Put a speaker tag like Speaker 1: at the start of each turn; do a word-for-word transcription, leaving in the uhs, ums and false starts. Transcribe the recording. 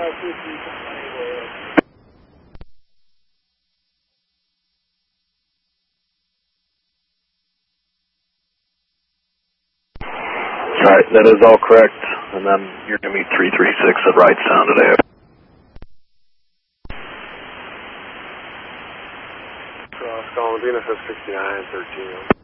Speaker 1: Alright, that is all correct. And then you're going to meet three three six at Wrightstown today.
Speaker 2: Cross calling Dina sixty-nine thirteen.